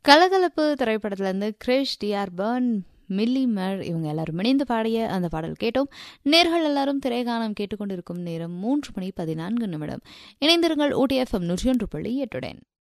கலகலப்பு திரைப்படத்திலிருந்து Girish, TR burn, milli மர் இவங்க எல்லாரும் இணைந்து பாடிய அந்த பாடல் கேட்டோம். நேர்கள் எல்லாரும் திரைகானம் கேட்டுக்கொண்டிருக்கும் நேரம் 3:14 இணைந்திருங்கள் OTFM 101.8.